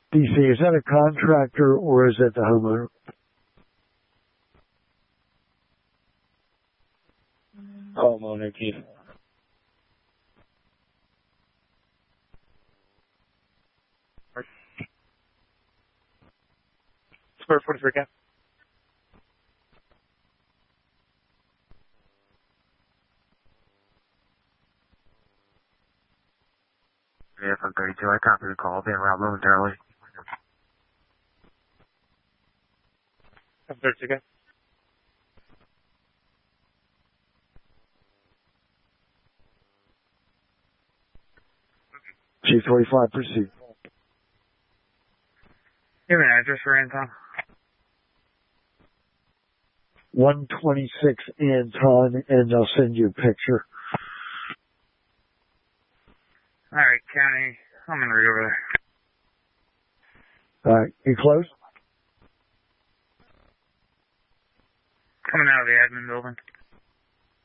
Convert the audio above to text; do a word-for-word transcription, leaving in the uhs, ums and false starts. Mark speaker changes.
Speaker 1: D C, is that a contractor or is that the homeowner?
Speaker 2: Homeowner, Chief.
Speaker 3: Square forty-three, Cap.
Speaker 4: Yeah, from thirty-two, I copy the call. Being around momentarily.
Speaker 3: F thirty-two, Cap.
Speaker 1: Chief twenty-five, proceed.
Speaker 3: Give me an address for Anton.
Speaker 1: one twenty-six Anton, and I'll send you a picture.
Speaker 3: All right, County. I'm gonna read over
Speaker 1: All right, you close?
Speaker 3: there. Coming out of the admin building.